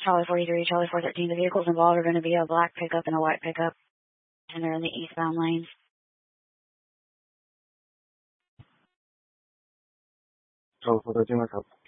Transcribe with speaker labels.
Speaker 1: Charlie 43, Charlie 413. The vehicles involved are going to be a black pickup and a white pickup, and they're in the eastbound lanes.
Speaker 2: Charlie 413, what's up?